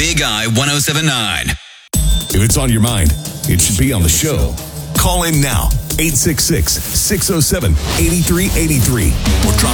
Big I 1079. If it's on your mind, it should be on the show. Call in now, 866-607-8383. Or drop